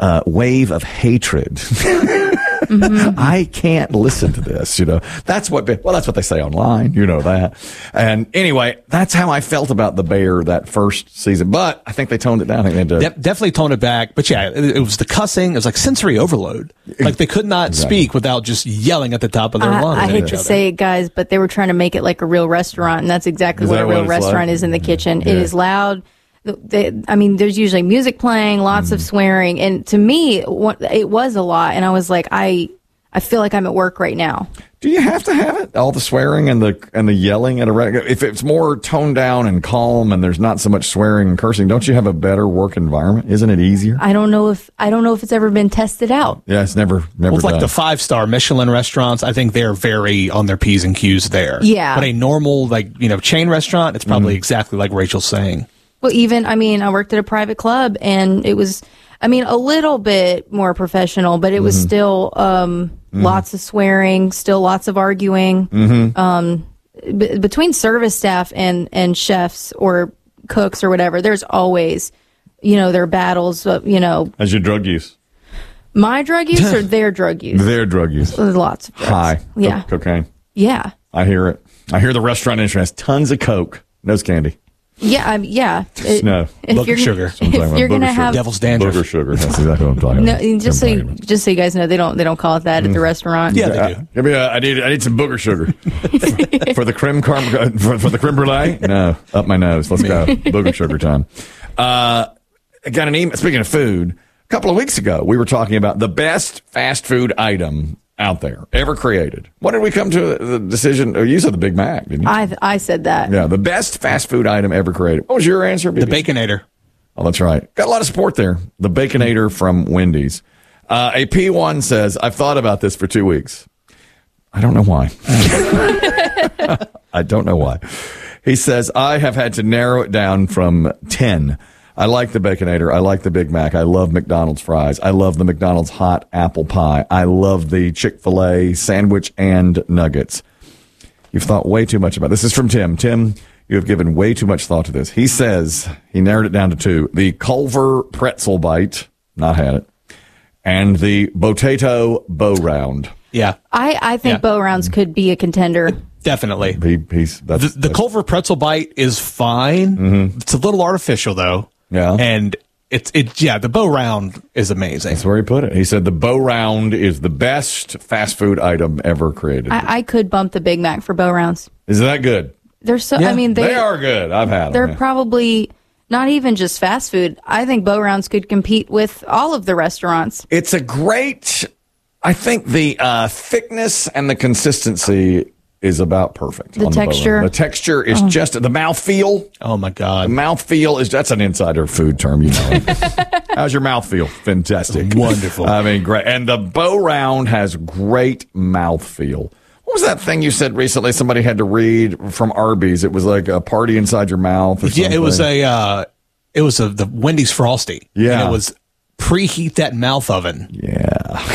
wave of hatred. I can't listen to this, That's what they say online, that. And anyway, that's how I felt about The Bear that first season. But I think they toned it down. I think they did. Definitely toned it back. But yeah, it was the cussing. It was like sensory overload. Like they could not speak without just yelling at the top of their lungs. I hate to say it, guys, but they were trying to make it like a real restaurant, and that's exactly what a real restaurant is in the kitchen. Yeah. It is loud. There's usually music playing, lots of swearing, and to me, it was a lot. And I was like, I feel like I'm at work right now. Do you have to have it? All the swearing and the yelling at a regular? If it's more toned down and calm, and there's not so much swearing and cursing, don't you have a better work environment? Isn't it easier? I don't know if it's ever been tested out. Yeah, it's never. Well, like the 5-star Michelin restaurants, I think they're very on their P's and Q's there. Yeah, but a normal chain restaurant, it's probably exactly like Rachel's saying. Well, I worked at a private club, and it was, a little bit more professional, but it was still lots of swearing, still lots of arguing. Between service staff and chefs or cooks or whatever, there's always, there are battles, How's your drug use? My drug use or their drug use? Their drug use. There's lots of drugs. High. Yeah. Cocaine. Yeah. I hear it. I hear the restaurant industry has tons of coke, nose candy. Yeah, yeah. No. Booger sugar. If you're gonna have devil's dandruff. Booger sugar. That's exactly what I'm talking about. No, just so you guys know, they don't call it that at the restaurant. Yeah, they do. Give me I need some booger sugar for the creme for the creme brulee. No, up my nose. Let's go. Booger sugar time. I got an email. Speaking of food, a couple of weeks ago, we were talking about the best fast food item out there ever created. What did we come to the decision? You said the Big Mac, didn't you? I said that. Yeah, the best fast food item ever created. What was your answer? The Baconator. Oh, that's right. Got a lot of support there. The Baconator from Wendy's. A P1 says, I've thought about this for 2 weeks. I don't know why. I don't know why. He says, I have had to narrow it down from 10. I like the Baconator. I like the Big Mac. I love McDonald's fries. I love the McDonald's hot apple pie. I love the Chick-fil-A sandwich and nuggets. You've thought way too much about this. This is from Tim. Tim, you have given way too much thought to this. He says, he narrowed it down to 2. The Culver Pretzel Bite, not had it, and the Botato Bow Round. Yeah. I think Bow Rounds could be a contender. Definitely. The Culver Pretzel Bite is fine. Mm-hmm. It's a little artificial, though. Yeah. And the Bow Round is amazing. That's where he put it. He said the Bow Round is the best fast food item ever created. I could bump the Big Mac for Bow Rounds. Is that good? They're so. Yeah, they are good. I've had them. They're probably not even just fast food. I think Bow Rounds could compete with all of the restaurants. It's a great. I think the thickness and the consistency is about perfect. The texture. The texture is just the mouthfeel. Oh my God. The mouthfeel that's an insider food term, How's your mouthfeel? Fantastic. Wonderful. I mean, great. And the Bow Round has great mouthfeel. What was that thing you said recently somebody had to read from Arby's? It was like a party inside your mouth or something. Yeah, it was the Wendy's Frosty. Yeah. And it was preheat that mouth oven. Yeah.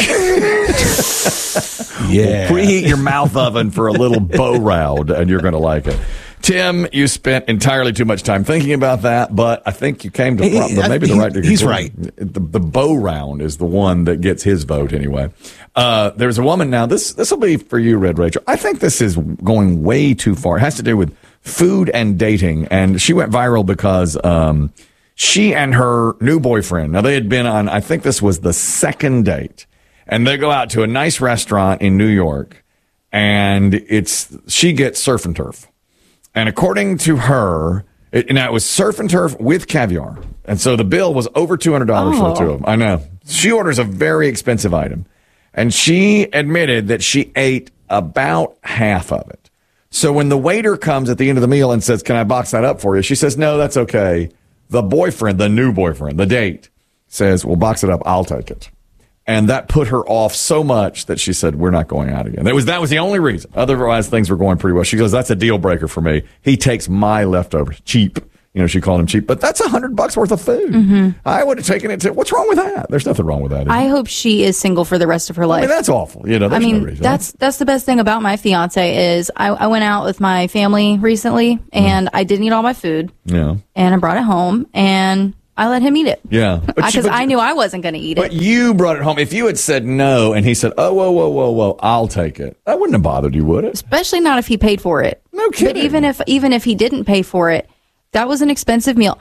Yeah. Preheat your mouth oven for a little Bow Round, and you're going to like it. Tim, you spent entirely too much time thinking about that, but I think you came to maybe the right. He's right. The Bow Round is the one that gets his vote anyway. There's a woman now. This will be for you, Red Rachel. I think this is going way too far. It has to do with food and dating, and she went viral because she and her new boyfriend. Now they had been on. I think this was the second date. And they go out to a nice restaurant in New York, and she gets surf and turf. And according to her, it was surf and turf with caviar. And so the bill was over $200 for the two of them. I know. She orders a very expensive item. And she admitted that she ate about half of it. So when the waiter comes at the end of the meal and says, can I box that up for you? She says, no, that's okay. The boyfriend, the new boyfriend, the date, says, well, box it up. I'll take it. And that put her off so much that she said, we're not going out again. That was the only reason. Otherwise, things were going pretty well. She goes, that's a deal breaker for me. He takes my leftovers. Cheap. She called him cheap. But that's $100 worth of food. Mm-hmm. I would have taken it to, what's wrong with that? There's nothing wrong with that. I hope she is single for the rest of her life. I mean, that's awful. No reason. That's the best thing about my fiance is I went out with my family recently, and I didn't eat all my food. Yeah. And I brought it home, and I let him eat it. Yeah. Because I knew I wasn't going to eat But it. you brought it home. If you had said no and he said, oh, whoa, I'll take it, that wouldn't have bothered you, would it? Especially not if he paid for it. No kidding. But even if he didn't pay for it, that was an expensive meal.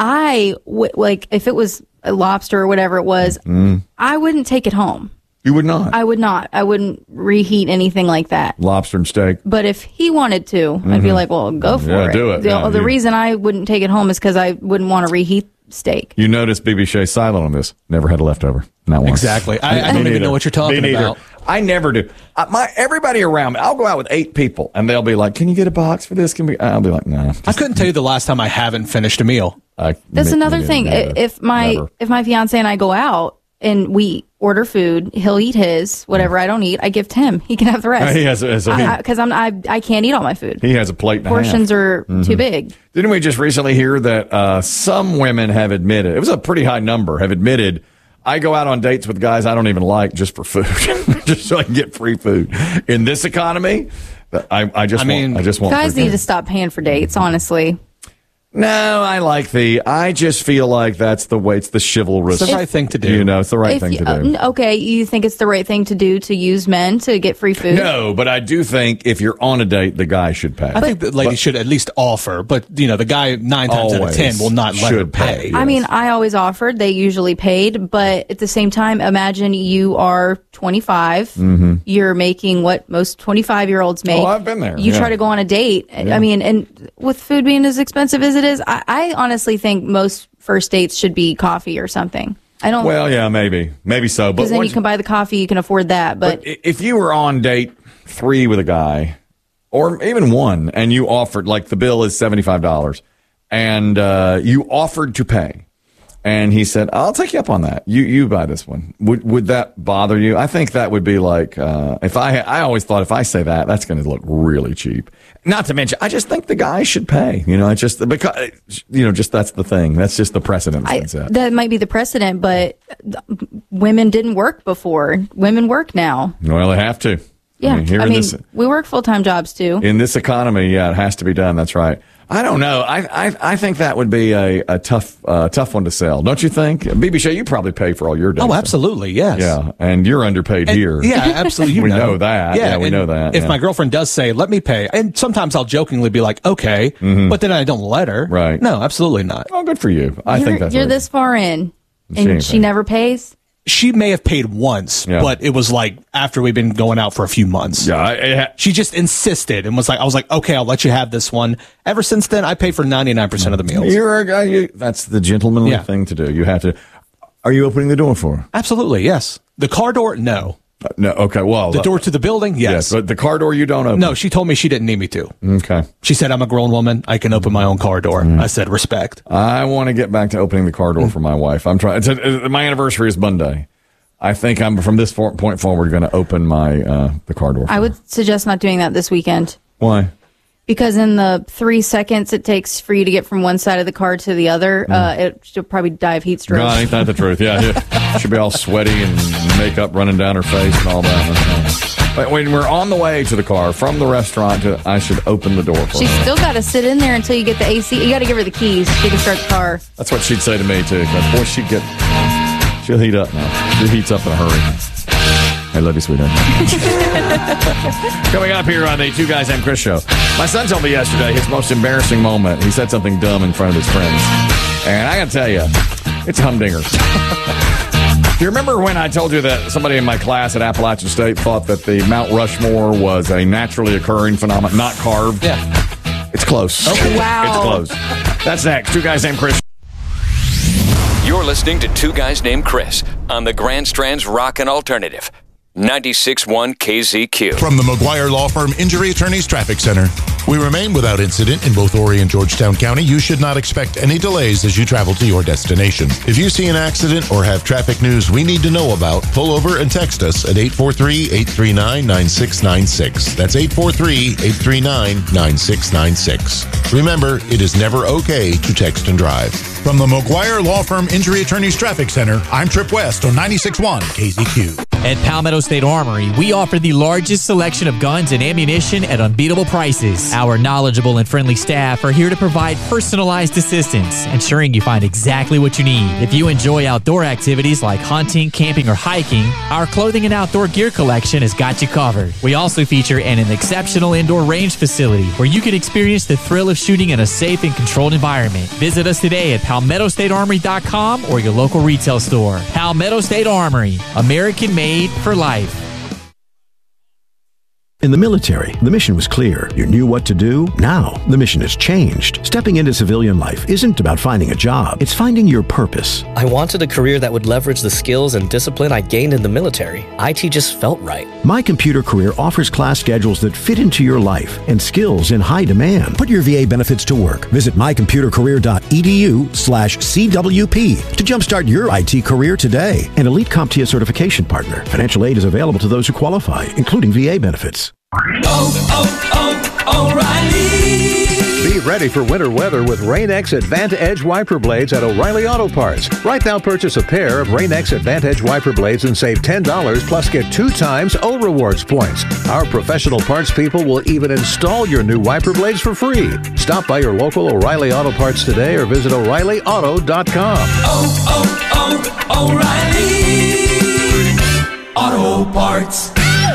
Like if it was a lobster or whatever it was, I wouldn't take it home. You would not? I would not. I wouldn't reheat anything like that. Lobster and steak. But if he wanted to, I'd be like, well, go for it. Do it. The reason I wouldn't take it home is because I wouldn't want to reheat steak. You notice BB Shea's silent on this. Never had a leftover. Not once. Exactly. I don't even know what you're talking about. I never do. Everybody around me, I'll go out with 8 people, and they'll be like, can you get a box for this? I'll be like, no. I couldn't tell you the last time I haven't finished a meal. That's another thing. If my fiance and I go out and we order food, he'll eat his. Whatever I don't eat, I give to him. He can have the rest. He has because I can't eat all my food. He has a plate and Portions a half. are too big. Didn't we just recently hear that some women have admitted, it was a pretty high number, have admitted, I go out on dates with guys I don't even like just for food, just so I can get free food. In this economy, I just want guys need to stop paying for dates, honestly. No, I just feel like that's the way, it's the chivalrous. It's the right thing to do. You know, it's the right thing to do. Okay, you think it's the right thing to do to use men to get free food? No, but I do think if you're on a date, the guy should pay. I think the lady should at least offer, but the guy 9 times out of 10 will not let her pay. Yes. I mean, I always offered, they usually paid, but at the same time, imagine you are 25, you're making what most 25-year-olds make. Oh, I've been there. You try to go on a date. Yeah. I mean, and with food being as expensive as it is, I honestly think most first dates should be coffee or something. I don't. Well, yeah, maybe so. Because then you can buy the coffee, you can afford that. But if you were on date 3 with a guy, or even 1, and you offered, like the bill is $75, and you offered to pay, and he said, "I'll take you up on that. You buy this one." Would that bother you? I think that would be like if I always thought if I say that, that's going to look really cheap. Not to mention, I just think the guy should pay. It's just because just that's the thing. That's just the precedent. That might be the precedent, but women didn't work before. Women work now. Well, they have to. Yeah, we work full-time jobs too. In this economy, yeah, it has to be done. That's right. I don't know. I think that would be a tough one to sell, don't you think? BB Shea, you probably pay for all your dates. Oh, absolutely, yes. Yeah, and you're underpaid here. Yeah, absolutely. We know that. Yeah, we know that. If my girlfriend does say, "Let me pay," and sometimes I'll jokingly be like, "Okay," but then I don't let her. Right? No, absolutely not. Oh, good for you. I think that's you're this far in, and she never pays. She may have paid once, but it was like after we've been going out for a few months. Yeah, she just insisted and was like, I was like, okay, I'll let you have this one. Ever since then, I pay for 99% of the meals. You're a guy. That's the gentlemanly thing to do. You have to. Are you opening the door for her? Absolutely, yes. The car door, no. No, okay, well. The door to the building, yes. But the car door you don't open? No, she told me she didn't need me to. Okay. She said, I'm a grown woman. I can open my own car door. I said, respect. I want to get back to opening the car door for my wife. I'm trying. My anniversary is Monday. I think I'm from this point forward going to open my the car door. I would suggest not doing that this weekend. Why? Because in the 3 seconds it takes for you to get from one side of the car to the other, she'll probably die of heat stroke. No, ain't that the truth? Yeah, she'll be all sweaty and makeup running down her face and all that. But when we're on the way to the car from the restaurant, I should open the door for her. She's still got to sit in there until you get the AC. You got to give her the keys so she can start the car. That's what she'd say to me too. Boy, she'll heat up now. She heats up in a hurry. I love you, sweetheart. Coming up here on the Two Guys Named Chris show. My son told me yesterday his most embarrassing moment. He said something dumb in front of his friends. And I got to tell you, it's a humdinger. Do you remember when I told you that somebody in my class at Appalachian State thought that the Mount Rushmore was a naturally occurring phenomenon, not carved? Yeah. It's close. Okay. Wow. It's close. That's next. Two Guys Named Chris. You're listening to Two Guys Named Chris on the Grand Strand's Rockin' Alternative. 96.1 KZQ. From the McGuire Law Firm Injury Attorneys Traffic Center, we remain without incident in both Horry and Georgetown County. You should not expect any delays as you travel to your destination. If you see an accident or have traffic news we need to know about, pull over and text us at 843-839-9696. That's 843-839-9696. Remember, it is never okay to text and drive. From the McGuire Law Firm Injury Attorneys Traffic Center, I'm Trip West on 96.1 KZQ. At Palmetto State Armory, we offer the largest selection of guns and ammunition at unbeatable prices. Our knowledgeable and friendly staff are here to provide personalized assistance, ensuring you find exactly what you need. If you enjoy outdoor activities like hunting, camping, or hiking, our clothing and outdoor gear collection has got you covered. We also feature an exceptional indoor range facility where you can experience the thrill of shooting in a safe and controlled environment. Visit us today at PalmettoStateArmory.com or your local retail store. Palmetto State Armory, American made for life. In the military, the mission was clear. You knew what to do. Now, the mission has changed. Stepping into civilian life isn't about finding a job. It's finding your purpose. I wanted a career that would leverage the skills and discipline I gained in the military. IT just felt right. My Computer Career offers class schedules that fit into your life and skills in high demand. Put your VA benefits to work. Visit mycomputercareer.edu/CWP to jumpstart your IT career today. An elite CompTIA certification partner. Financial aid is available to those who qualify, including VA benefits. O'Reilly. Be ready for winter weather with Rain-X Advantage wiper blades at O'Reilly Auto Parts. Right now, purchase a pair of Rain-X Advantage wiper blades and save $10 plus get 2 times O Rewards points. Our professional parts people will even install your new wiper blades for free. Stop by your local O'Reilly Auto Parts today or visit O'ReillyAuto.com. O'Reilly Auto Parts.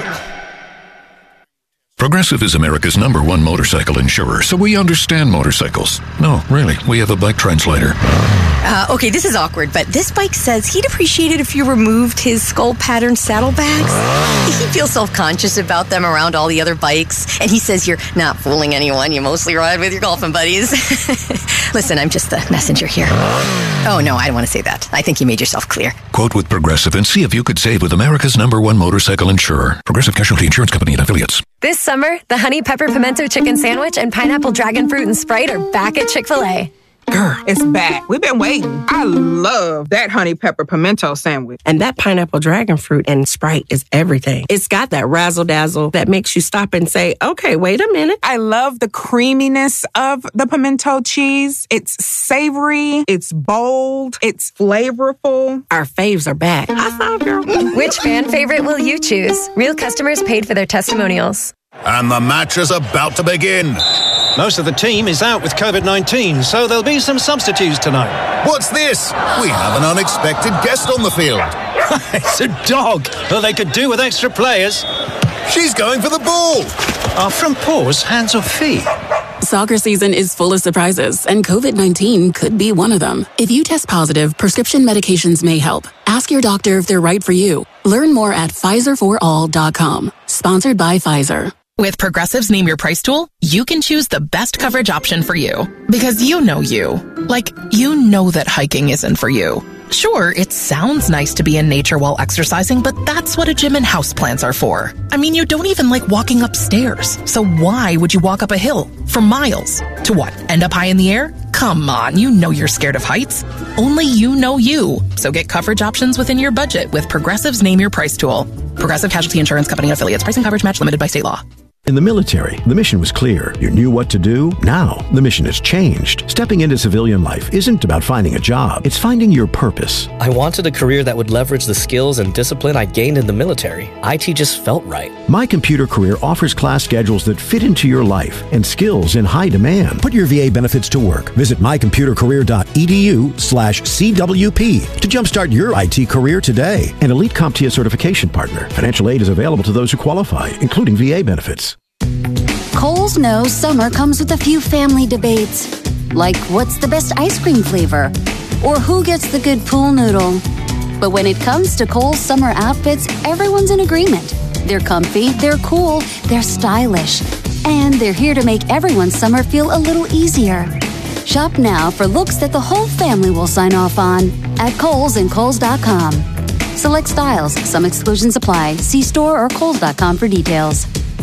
Progressive is America's #1 motorcycle insurer, so we understand motorcycles. No, really, we have a bike translator. Okay, this is awkward, but this bike says he'd appreciate it if you removed his skull pattern saddlebags. He feels self-conscious about them around all the other bikes, and he says you're not fooling anyone. You mostly ride with your golfing buddies. Listen, I'm just the messenger here. Oh, no, I don't want to say that. I think you made yourself clear. Quote with Progressive and see if you could save with America's #1 motorcycle insurer. Progressive Casualty Insurance Company and Affiliates. This summer, the Honey Pepper Pimento Chicken Sandwich and Pineapple Dragon Fruit and Sprite are back at Chick-fil-A. Girl, it's back. We've been waiting. I love that honey pepper pimento sandwich. And that pineapple dragon fruit and Sprite is everything. It's got that razzle-dazzle that makes you stop and say, okay, wait a minute. I love the creaminess of the pimento cheese. It's savory. It's bold. It's flavorful. Our faves are back. I thought, girl. Which fan favorite will you choose? Real customers paid for their testimonials. And the match is about to begin. Most of the team is out with COVID-19, so there'll be some substitutes tonight. What's this? We have an unexpected guest on the field. It's a dog. Well, they could do with extra players. She's going for the ball. Are front paws hands or feet? Soccer season is full of surprises, and COVID-19 could be one of them. If you test positive, prescription medications may help. Ask your doctor if they're right for you. Learn more at PfizerForAll.com. Sponsored by Pfizer. With Progressive's Name Your Price tool, you can choose the best coverage option for you. Because you know you. Like, you know that hiking isn't for you. Sure, it sounds nice to be in nature while exercising, but that's what a gym and houseplants are for. I mean, you don't even like walking upstairs. So why would you walk up a hill for miles? To what, end up high in the air? Come on, you know you're scared of heights. Only you know you. So get coverage options within your budget with Progressive's Name Your Price tool. Progressive Casualty Insurance Company and Affiliates. Pricing coverage match limited by state law. In the military, the mission was clear. You knew what to do. Now, the mission has changed. Stepping into civilian life isn't about finding a job. It's finding your purpose. I wanted a career that would leverage the skills and discipline I gained in the military. IT just felt right. My Computer Career offers class schedules that fit into your life and skills in high demand. Put your VA benefits to work. Visit mycomputercareer.edu/CWP to jumpstart your IT career today. An elite CompTIA certification partner. Financial aid is available to those who qualify, including VA benefits. Kohl's knows summer comes with a few family debates, like what's the best ice cream flavor, or who gets the good pool noodle. But when it comes to Kohl's summer outfits, everyone's in agreement. They're comfy, they're cool, they're stylish, and they're here to make everyone's summer feel a little easier. Shop now for looks that the whole family will sign off on at Kohl's and Kohl's.com. Select styles, some exclusions apply. See store or Kohl's.com for details.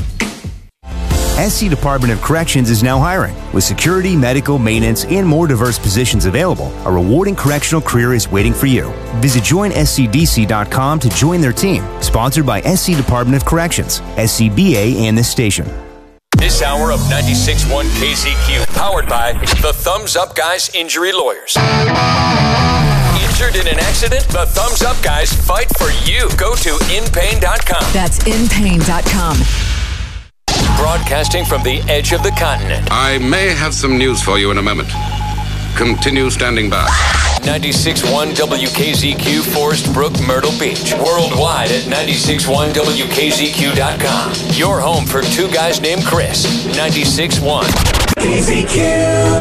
SC Department of Corrections is now hiring. With security, medical, maintenance, and more diverse positions available, a rewarding correctional career is waiting for you. Visit joinscdc.com to join their team. Sponsored by SC Department of Corrections, SCBA, and this station. This hour of 96.1 KZQ, powered by the Thumbs Up Guys Injury Lawyers. Injured in an accident? The Thumbs Up Guys fight for You go to inpain.com. That's inpain.com. Broadcasting from the edge of the continent. I may have some news for you in a moment. Continue standing by. 96.1 WKZQ, Forest Brook, Myrtle Beach. Worldwide at 96.1WKZQ.com. Your home for two guys named Chris. 96.1 KZQ.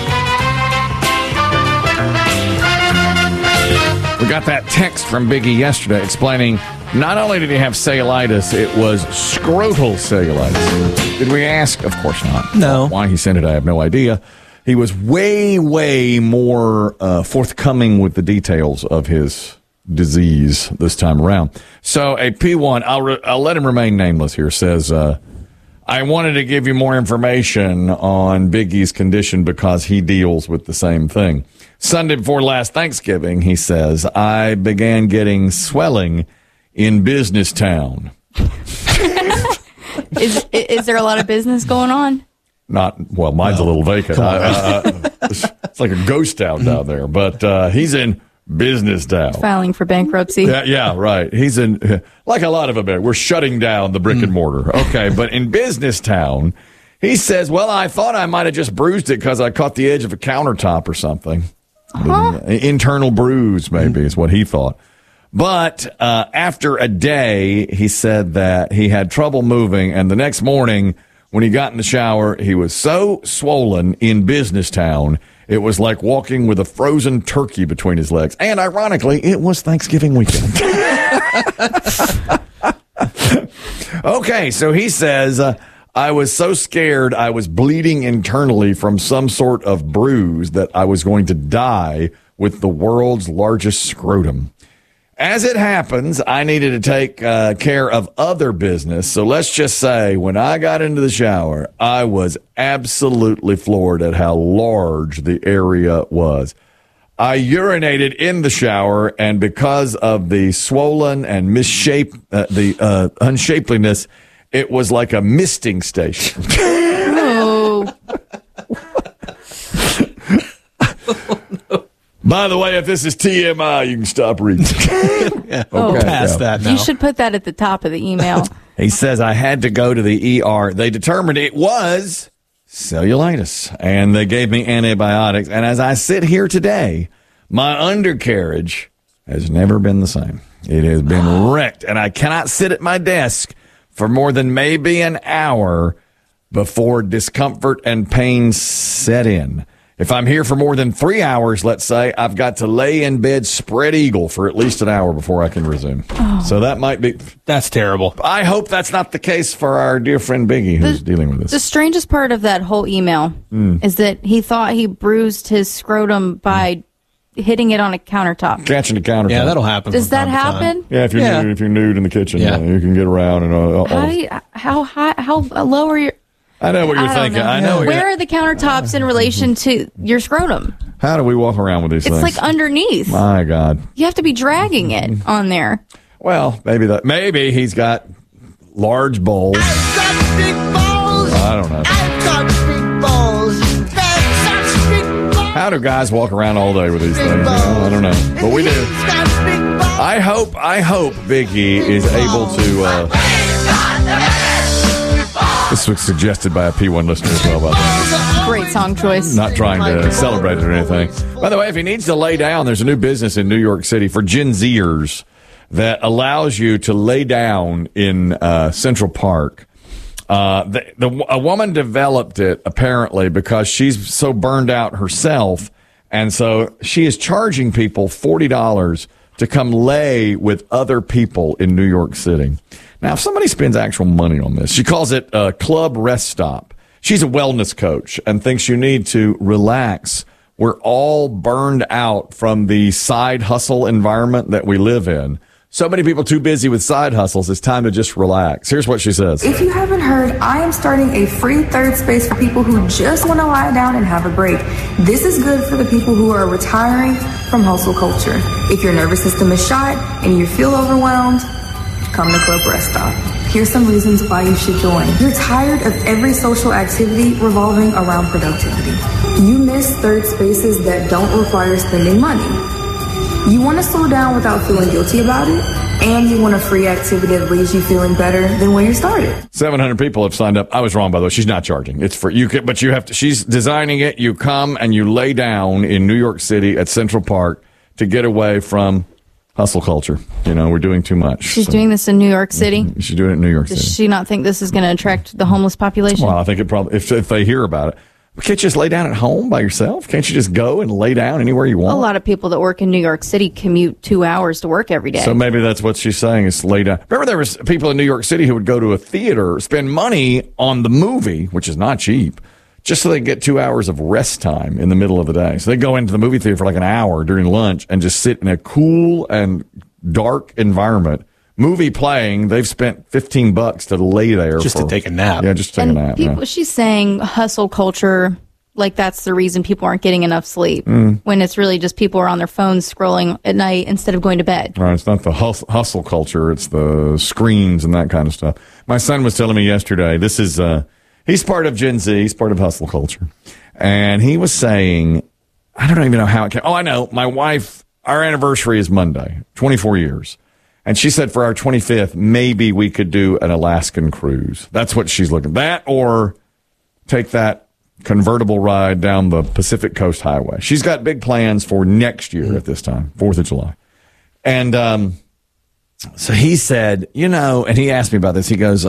We got that text from Biggie yesterday explaining not only did he have cellulitis, it was scrotal cellulitis. Did we ask? Of course not. No. Why he sent it, I have no idea. He was way, way more forthcoming with the details of his disease this time around. So a P1, I'll let him remain nameless here, says, I wanted to give you more information on Biggie's condition because he deals with the same thing. Sunday before last Thanksgiving, he says, I began getting swelling in Business Town. Is there a lot of business going on? Mine's a little vacant. It's like a ghost town down there, but he's in Business Town. Filing for bankruptcy. Yeah, right. He's in, like a lot of them, we're shutting down the brick and mortar. Okay, but in Business Town, he says, well, I thought I might have just bruised it because I caught the edge of a countertop or something. Internal bruise, maybe, is what he thought. But after a day, he said that he had trouble moving, and the next morning, when he got in the shower, he was so swollen in Business Town, it was like walking with a frozen turkey between his legs. And ironically, it was Thanksgiving weekend. Okay, so he says, I was so scared I was bleeding internally from some sort of bruise that I was going to die with the world's largest scrotum. As it happens, I needed to take care of other business. So let's just say when I got into the shower, I was absolutely floored at how large the area was. I urinated in the shower, and because of the swollen and unshapeliness, it was like a misting station. Oh. By the way, if this is TMI, you can stop reading. Past that now. You should put that at the top of the email. He says, I had to go to the ER. They determined it was cellulitis, and they gave me antibiotics. And as I sit here today, my undercarriage has never been the same. It has been wrecked, and I cannot sit at my desk for more than maybe an hour before discomfort and pain set in. If I'm here for more than 3 hours, let's say, I've got to lay in bed spread eagle for at least an hour before I can resume. Oh. So that might be... That's terrible. I hope that's not the case for our dear friend Biggie, who's dealing with this. The strangest part of that whole email is that he thought he bruised his scrotum by hitting it on a countertop. Catching a countertop. Yeah, that'll happen. Does that happen? Yeah, if you're nude in the kitchen, you can get around and... How low are your... I know what you're thinking. Know. I know. Where are the countertops in relation to your scrotum? How do we walk around with these things? It's like underneath. My God. You have to be dragging it on there. Well, maybe he's got large bowls. I've got big balls. I don't know. I've got big balls. They're such big balls. How do guys walk around all day with these things? I don't know. But we do. I hope Biggie is able to... This was suggested by a P1 listener as well, by the way. Great song choice. Not trying to celebrate it or anything. By the way, if he needs to lay down, there's a new business in New York City for Gen Zers that allows you to lay down in Central Park. A woman developed it, apparently, because she's so burned out herself, and so she is charging people $40 to come lay with other people in New York City. Now, if somebody spends actual money on this, she calls it a Club Rest Stop. She's a wellness coach and thinks you need to relax. We're all burned out from the side hustle environment that we live in. So many people too busy with side hustles, it's time to just relax. Here's what she says. If you haven't heard, I am starting a free third space for people who just want to lie down and have a break. This is good for the people who are retiring from hustle culture. If your nervous system is shot and you feel overwhelmed, come to Club Rest Stop. Here's some reasons why you should join. You're tired of every social activity revolving around productivity. You miss third spaces that don't require spending money. You want to slow down without feeling guilty about it, and you want a free activity that leaves you feeling better than when you started. 700 people have signed up. I was wrong, by the way. She's not charging. It's for you, but you have to. She's designing it. You come and you lay down in New York City at Central Park to get away from hustle culture. You know, we're doing too much. She's doing this in New York City. She's doing it in New York City. Does she not think this is going to attract the homeless population? Well, I think it probably, if they hear about it. But can't you just lay down at home by yourself? Can't you just go and lay down anywhere you want? A lot of people that work in New York City commute 2 hours to work every day. So maybe that's what she's saying is lay down. Remember there was people in New York City who would go to a theater, spend money on the movie, which is not cheap, just so they get 2 hours of rest time in the middle of the day. So they go into the movie theater for like an hour during lunch and just sit in a cool and dark environment. Movie playing, they've spent $15 to lay there just to take a nap. Yeah, just to take a nap. People, she's saying hustle culture, like that's the reason people aren't getting enough sleep. When it's really just people are on their phones scrolling at night instead of going to bed. Right, it's not the hustle culture; it's the screens and that kind of stuff. My son was telling me yesterday. This is he's part of Gen Z. He's part of hustle culture, and he was saying, I don't even know how it came. Oh, I know. My wife, our anniversary is Monday, 24 years. And she said for our 25th, maybe we could do an Alaskan cruise. That's what she's looking at. That or take that convertible ride down the Pacific Coast Highway. She's got big plans for next year at this time, 4th of July. And so he said, you know, and he asked me about this. He goes,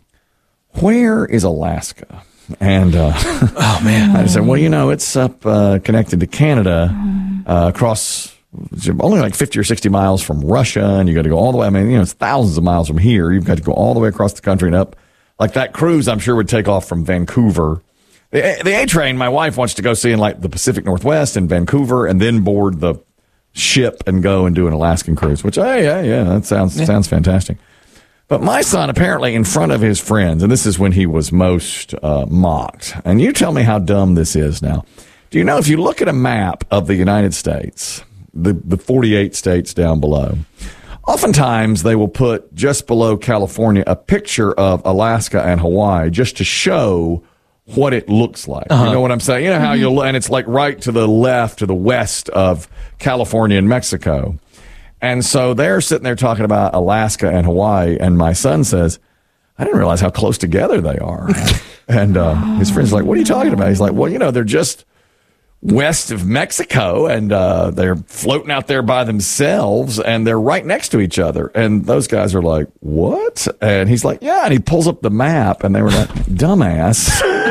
where is Alaska? And oh, man. I said, well, you know, it's up connected to Canada across only like 50 or 60 miles from Russia, and you got to go all the way. I mean, you know, it's thousands of miles from here. You've got to go all the way across the country and up. Like that cruise, I'm sure would take off from Vancouver. The A train, my wife wants to go see in like the Pacific Northwest and Vancouver, and then board the ship and go and do an Alaskan cruise. Which, yeah, that sounds fantastic. But my son, apparently, in front of his friends, and this is when he was most mocked. And you tell me how dumb this is now. Do you know if you look at a map of the United States, the 48 states down below, oftentimes they will put just below California a picture of Alaska and Hawaii just to show what it looks like. You know what I'm saying? You know how and it's like right to the left, to the west of California and Mexico. And so they're sitting there talking about Alaska and Hawaii, and my son says, I didn't realize how close together they are. And his friend's like, what are you talking about? He's like, well, you know, they're just west of Mexico, and they're floating out there by themselves, and they're right next to each other. And those guys are like, what? And he's like, yeah. And he pulls up the map, and they were like, dumbass.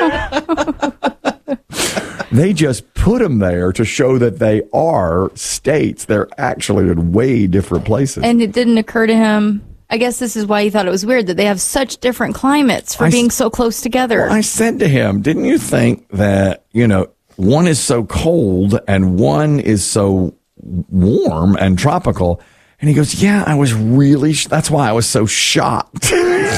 They just put them there to show that they are states. They're actually in way different places. And it didn't occur to him. I guess this is why he thought it was weird that they have such different climates for being so close together. Well, I said to him, didn't you think that, you know, one is so cold and one is so warm and tropical? And he goes, yeah, I was really, that's why I was so shocked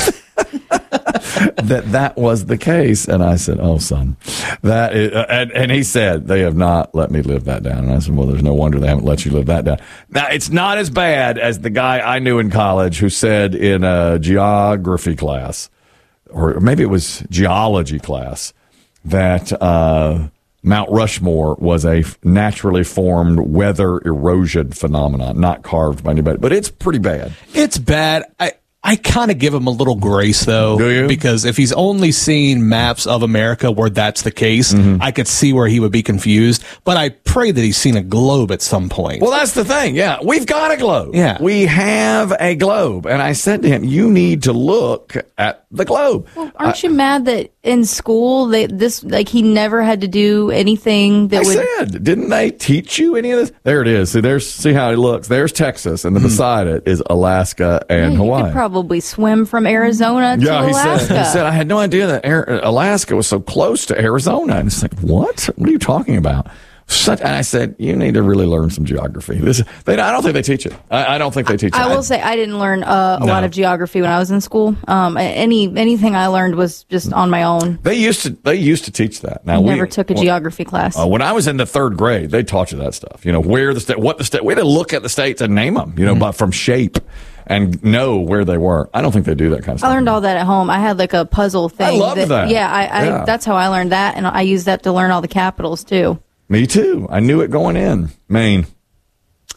that was the case. And I said, oh, son, that is, and he said, they have not let me live that down. And I said, well, there's no wonder they haven't let you live that down. Now, it's not as bad as the guy I knew in college who said in a geography class, or maybe it was geology class, that, Mount Rushmore was a naturally formed weather erosion phenomenon, not carved by anybody. But it's pretty bad. It's bad. I kind of give him a little grace, though. Do you? Because if he's only seen maps of America where that's the case, I could see where he would be confused. But I pray that he's seen a globe at some point. Well, that's the thing. Yeah, we've got a globe. Yeah. We have a globe. And I said to him, you need to look at the globe. Well, aren't you mad that in school, he never had to do anything that said, didn't they teach you any of this? There it is. See how it looks. There's Texas, and then beside it is Alaska and Hawaii. You could probably swim from Arizona to Alaska. He said, I had no idea that Alaska was so close to Arizona. And it's like, what? What are you talking about? And I said, you need to really learn some geography. I don't think they teach it. I don't think they teach it. I will say I didn't learn a lot of geography when I was in school. Anything I learned was just on my own. They used to teach that. Now I never took a geography class. When I was in the third grade, they taught you that stuff. You know, where the state, what the state. We had to look at the states and name them. You know, but from shape and know where they were. I don't think they do that kind of stuff. I learned all that at home. I had like a puzzle thing. I loved that. Yeah, that's how I learned that, and I used that to learn all the capitals too. Me too. I knew it going in. Maine.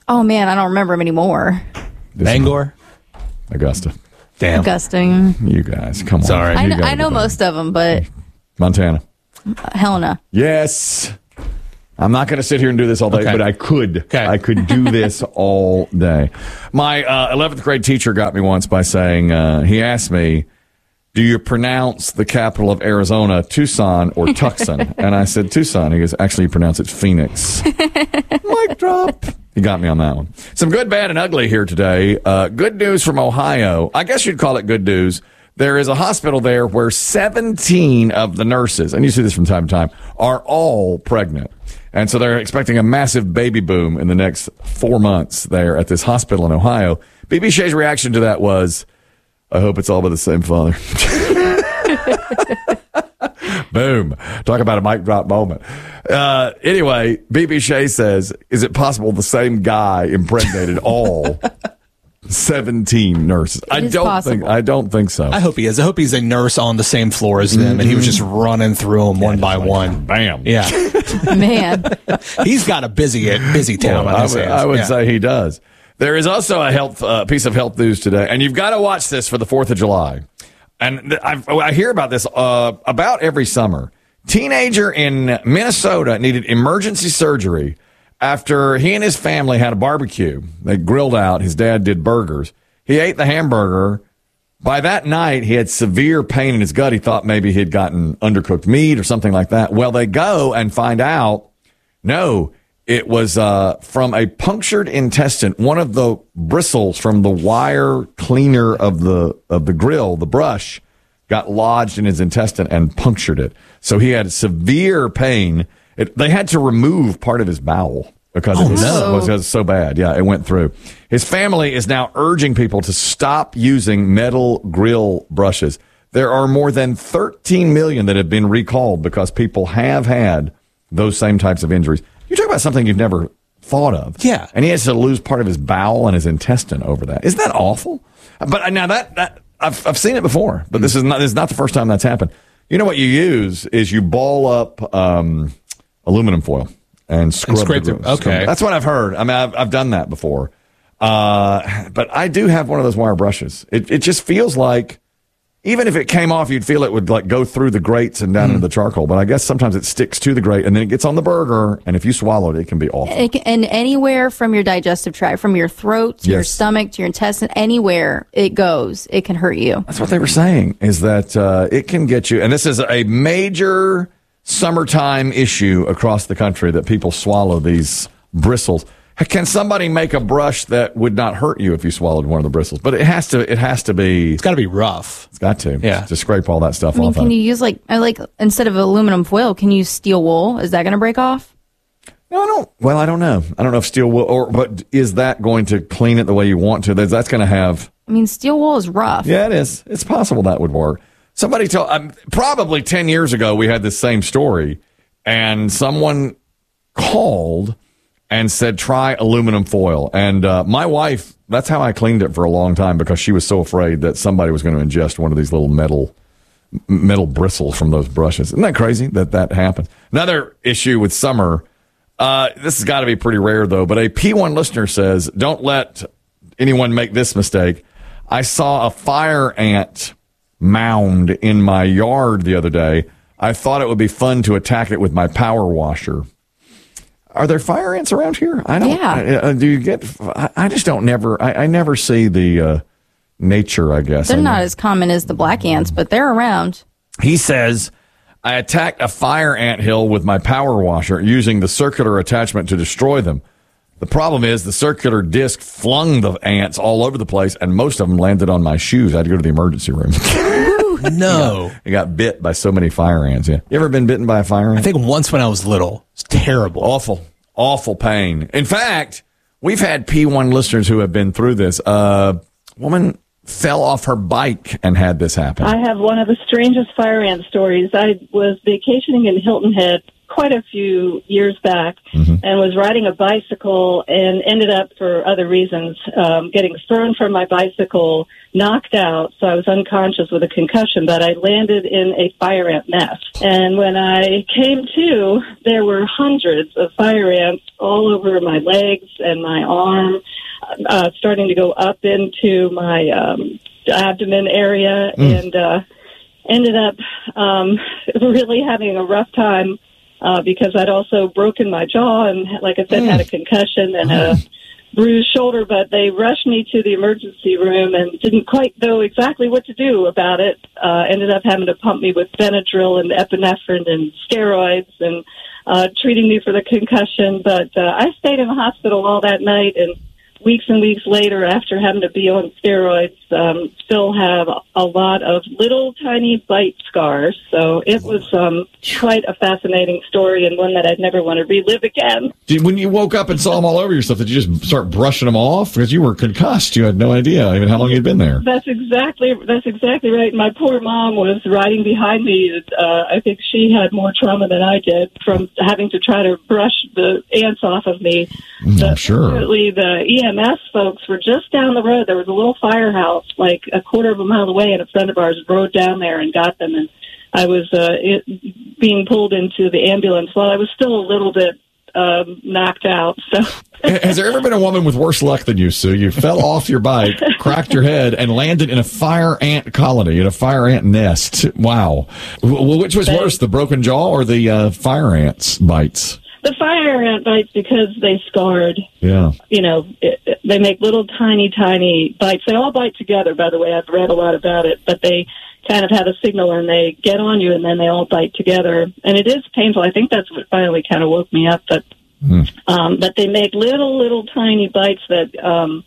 Oh, man, I don't remember them anymore. Bangor? Augusta. Damn. Augusta. You guys, come on. Sorry. I know most of them, but Montana. Helena. Yes. I'm not going to sit here and do this all day, but I could. Okay. I could do this all day. My 11th grade teacher got me once by saying, he asked me, do you pronounce the capital of Arizona Tucson or Tucson? And I said Tucson. He goes, actually, you pronounce it Phoenix. Mic drop. He got me on that one. Some good, bad, and ugly here today. Good news from Ohio. I guess you'd call it good news. There is a hospital there where 17 of the nurses, and you see this from time to time, are all pregnant. And so they're expecting a massive baby boom in the next 4 months there at this hospital in Ohio. BB Shea's reaction to that was, I hope it's all by the same father. Boom. Talk about a mic drop moment. Anyway, BB Shea says, is it possible the same guy impregnated all 17 nurses? I don't think so. I hope he is. I hope he's a nurse on the same floor as them, and he was just running through them one by one. Bam. Yeah. Man. He's got a busy town on his hands. I would say he does. There is also a piece of health news today, and you've got to watch this for the 4th of July. And I hear about this about every summer. Teenager in Minnesota needed emergency surgery after he and his family had a barbecue. They grilled out. His dad did burgers. He ate the hamburger. By that night, he had severe pain in his gut. He thought maybe he had gotten undercooked meat or something like that. Well, they go and find out, no, it was from a punctured intestine. One of the bristles from the wire cleaner of the grill, the brush, got lodged in his intestine and punctured it. So he had severe pain. They had to remove part of his bowel because it was so bad. Yeah, it went through. His family is now urging people to stop using metal grill brushes. There are more than 13 million that have been recalled because people have had those same types of injuries. You talk about something you've never thought of. Yeah. And he has to lose part of his bowel and his intestine over that. Isn't that awful? But now that I've seen it before, but this is not the first time that's happened. You know what you use is you ball up aluminum foil and scrape it. Okay. That's what I've heard. I mean, I've done that before. But I do have one of those wire brushes. It just feels like, even if it came off, you'd feel it would like go through the grates and down into the charcoal. But I guess sometimes it sticks to the grate and then it gets on the burger. And if you swallow it, it can be awful. And anywhere from your digestive tract, from your throat to your stomach to your intestine, anywhere it goes, it can hurt you. That's what they were saying, is that it can get you. And this is a major summertime issue across the country, that people swallow these bristles. Can somebody make a brush that would not hurt you if you swallowed one of the bristles? But it has to be. It's got to be rough. It's got to. Yeah. To scrape all that stuff off. Can you use instead of aluminum foil, can you use steel wool? Is that going to break off? No, I don't. Well, I don't know. I don't know if steel wool but is that going to clean it the way you want to? That's going to have. I mean, steel wool is rough. Yeah, it is. It's possible that would work. Somebody told, probably 10 years ago, we had this same story, and someone called and said, try aluminum foil. And my wife, that's how I cleaned it for a long time, because she was so afraid that somebody was going to ingest one of these little metal bristles from those brushes. Isn't that crazy that happens? Another issue with summer, this has got to be pretty rare, though, but a P1 listener says, don't let anyone make this mistake. I saw a fire ant mound in my yard the other day. I thought it would be fun to attack it with my power washer. Are there fire ants around here? I don't. Yeah. Do you get? I just don't. I never see the nature. I guess they're not as common as the black ants, but they're around. He says, I attacked a fire ant hill with my power washer using the circular attachment to destroy them. The problem is the circular disc flung the ants all over the place, and most of them landed on my shoes. I had to go to the emergency room. No. I got bit by so many fire ants. Yeah. You ever been bitten by a fire ant? I think once when I was little. It's terrible. Awful pain. In fact, we've had P1 listeners who have been through this. A woman fell off her bike and had this happen. I have one of the strangest fire ant stories. I was vacationing in Hilton Head quite a few years back and was riding a bicycle and ended up, for other reasons, getting thrown from my bicycle, knocked out. So I was unconscious with a concussion, but I landed in a fire ant nest. And when I came to, there were hundreds of fire ants all over my legs and my arm, starting to go up into my abdomen area, and ended up really having a rough time because I'd also broken my jaw and, like I said, had a concussion and a bruised shoulder. But they rushed me to the emergency room and didn't quite know exactly what to do about it. Ended up having to pump me with Benadryl and epinephrine and steroids and treating me for the concussion. But I stayed in the hospital all that night, and weeks and weeks later, after having to be on steroids, still have a lot of little tiny bite scars. So it was quite a fascinating story, and one that I'd never want to relive again. When you woke up and saw them all over yourself, did you just start brushing them off? Because you were concussed. You had no idea even how long you'd been there. That's exactly right. My poor mom was riding behind me. I think she had more trauma than I did from having to try to brush the ants off of me. I'm sure. Fortunately, the EMS folks were just down the road. There was a little firehouse like a quarter of a mile away, and a friend of ours rode down there and got them. And I was being pulled into the ambulance while I was still a little bit knocked out. So, has there ever been a woman with worse luck than you, Sue? You fell off your bike, cracked your head, and landed in a fire ant colony, in a fire ant nest. Wow. Well, which was worse, the broken jaw or the fire ants bites? The fire ant bites, because they scarred. Yeah. You know, they make little tiny bites. They all bite together, by the way. I've read a lot about it, but they kind of have a signal and they get on you and then they all bite together. And it is painful. I think that's what finally kind of woke me up. But they make little tiny bites that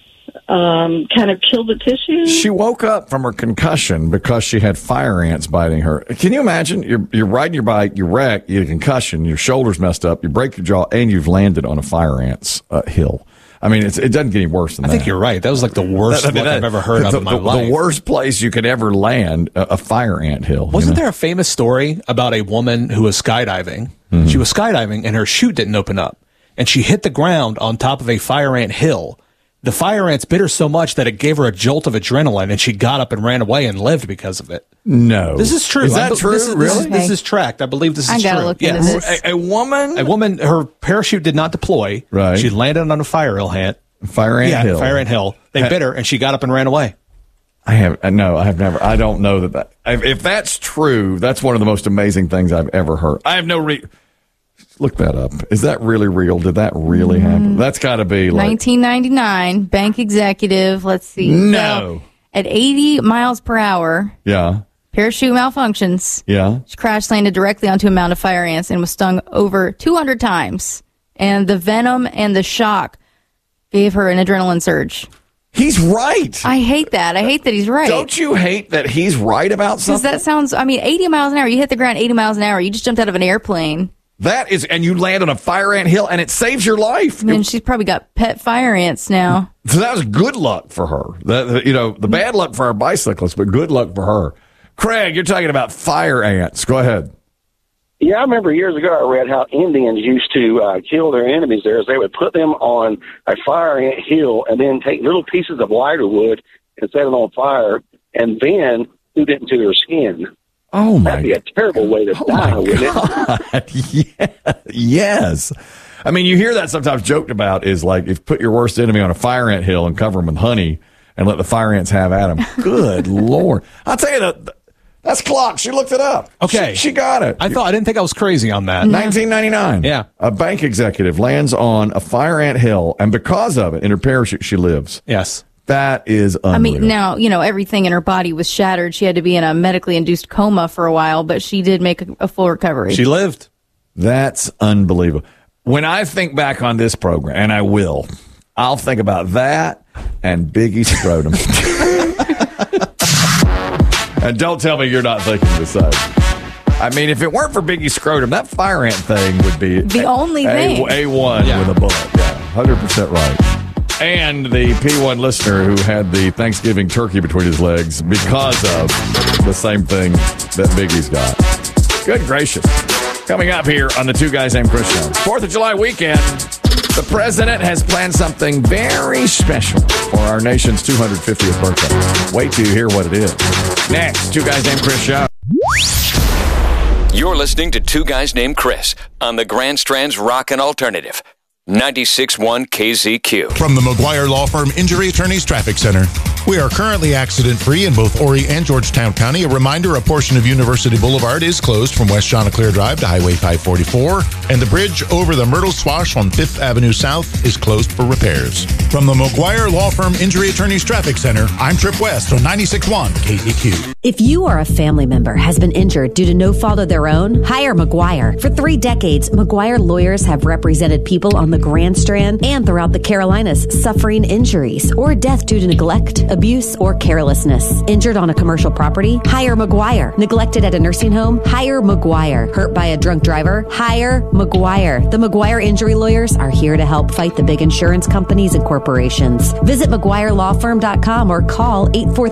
kind of kill the tissue. She woke up from her concussion because she had fire ants biting her. Can you imagine? You're riding your bike, you wreck, you get a concussion, your shoulder's messed up, you break your jaw, and you've landed on a fire ants hill. I mean, it doesn't get any worse than that. I think you're right. That was like the worst look I've ever heard of in my life. The worst place you could ever land, a fire ant hill. Wasn't there a famous story about a woman who was skydiving? Mm-hmm. She was skydiving and her chute didn't open up. And she hit the ground on top of a fire ant hill. The fire ants bit her so much that it gave her a jolt of adrenaline, and she got up and ran away and lived because of it. No. This is true. Is that true? Really? This is tracked. I believe this is true. I gotta look into this. A woman, her parachute did not deploy. Right. She landed on a fire ant hill. Fire ant hill. They bit her, and she got up and ran away. I have never. I don't know that. If that's true, that's one of the most amazing things I've ever heard. I have no look that up. Is that really real? Did that really happen? That's got to be like 1999. Bank executive. Let's see. No. At 80 miles per hour. Yeah. Parachute malfunctions. Yeah. She crash landed directly onto a mound of fire ants and was stung over 200 times. And the venom and the shock gave her an adrenaline surge. He's right. I hate that. I hate that he's right. Don't you hate that he's right about something? Because that sounds, 80 miles an hour. You hit the ground 80 miles an hour. You just jumped out of an airplane. That is, and you land on a fire ant hill, and it saves your life. And she's probably got pet fire ants now. So that was good luck for her. The bad luck for our bicyclists, but good luck for her. Craig, you're talking about fire ants. Go ahead. Yeah, I remember years ago I read how Indians used to kill their enemies there. They would put them on a fire ant hill and then take little pieces of lighter wood and set it on fire and then shoot it into their skin. Oh, my. That'd be a terrible way to die, wouldn't it? Yeah. Yes. I mean, you hear that sometimes joked about is like if put your worst enemy on a fire ant hill and cover them with honey and let the fire ants have at them. Good Lord. I'll tell you that's clock. She looked it up. Okay. She got it. I didn't think I was crazy on that. 1999. Yeah. A bank executive lands on a fire ant hill, and because of it, in her parachute, she lives. Yes. That is unreal. Now, everything in her body was shattered. She had to be in a medically induced coma for a while, but she did make a full recovery. She lived. That's unbelievable. When I think back on this program, and I will, I'll think about that and Biggie Scrotum. And don't tell me you're not thinking the same. I mean, if it weren't for Biggie Scrotum, that fire ant thing would be the only thing. A1 with a bullet. Yeah, 100% right. And the P1 listener who had the Thanksgiving turkey between his legs because of the same thing that Biggie's got. Good gracious. Coming up here on the Two Guys Named Chris Show. 4th of July weekend, the president has planned something very special for our nation's 250th birthday. Wait till you hear what it is. Next, Two Guys Named Chris Show. You're listening to Two Guys Named Chris on the Grand Strand's Rockin' Alternative. 96.1 KZQ. From the McGuire Law Firm Injury Attorneys Traffic Center. We are currently accident-free in both Horry and Georgetown County. A reminder, a portion of University Boulevard is closed from West Chanticleer Drive to Highway 544, and the bridge over the Myrtle Swash on 5th Avenue South is closed for repairs. From the McGuire Law Firm Injury Attorneys Traffic Center, I'm Trip West on 96.1 KZQ. If you or a family member has been injured due to no fault of their own, hire McGuire. For 3 decades, McGuire lawyers have represented people on the Grand Strand and throughout the Carolinas suffering injuries or death due to neglect, abuse, or carelessness. Injured on a commercial property? Hire McGuire. Neglected at a nursing home? Hire McGuire. Hurt by a drunk driver? Hire McGuire. The McGuire injury lawyers are here to help fight the big insurance companies and corporations. Visit McGuireLawFirm.com or call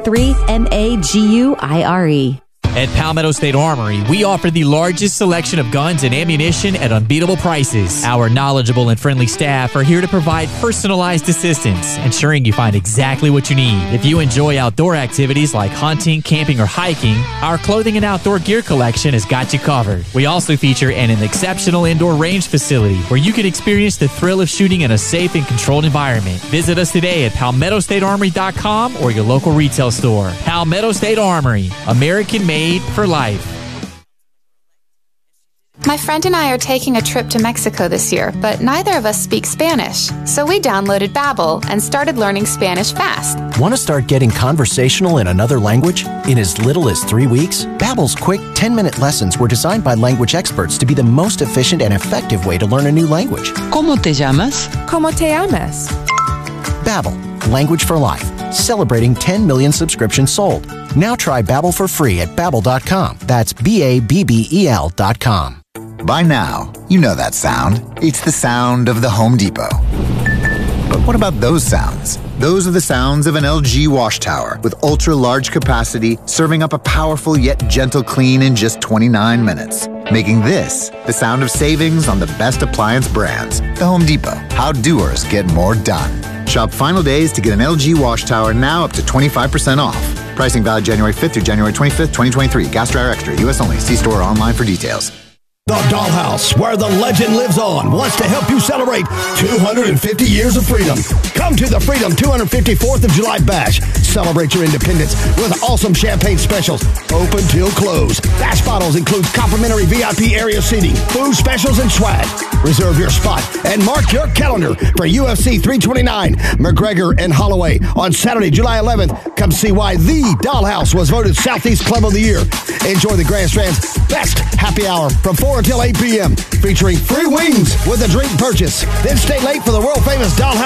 843-MAGUIRE. At Palmetto State Armory, we offer the largest selection of guns and ammunition at unbeatable prices. Our knowledgeable and friendly staff are here to provide personalized assistance, ensuring you find exactly what you need. If you enjoy outdoor activities like hunting, camping, or hiking, our clothing and outdoor gear collection has got you covered. We also feature an exceptional indoor range facility where you can experience the thrill of shooting in a safe and controlled environment. Visit us today at PalmettoStateArmory.com or your local retail store. Palmetto State Armory, American-made for life. My friend and I are taking a trip to Mexico this year, but neither of us speak Spanish. So we downloaded Babbel and started learning Spanish fast. Want to start getting conversational in another language? In as little as 3 weeks, Babbel's quick 10-minute lessons were designed by language experts to be the most efficient and effective way to learn a new language. ¿Cómo te llamas? ¿Cómo te llamas? Babbel, language for life. Celebrating 10 million subscriptions sold. Now try Babbel for free at Babbel.com. That's BABBEL.com. By now, you know that sound. It's the sound of the Home Depot. But what about those sounds? Those are the sounds of an LG wash tower with ultra-large capacity, serving up a powerful yet gentle clean in just 29 minutes. Making this the sound of savings on the best appliance brands. The Home Depot. How doers get more done. Shop final days to get an LG wash tower now up to 25% off. Pricing valid January 5th through January 25th, 2023. Gas Dryer Extra. U.S. only. See store or online for details. The Dollhouse, where the legend lives on, wants to help you celebrate 250 years of freedom. Come to the Freedom 254th of July Bash. Celebrate your independence with awesome champagne specials, open till close. Bash bottles includes complimentary VIP area seating, food specials, and swag. Reserve your spot and mark your calendar for UFC 329, McGregor and Holloway on Saturday, July 11th. Come see why the Dollhouse was voted Southeast Club of the Year. Enjoy the Grand Strand's best happy hour from 4 until 8 p.m. featuring free wings with a drink purchase. Then stay late for the world-famous Dollhouse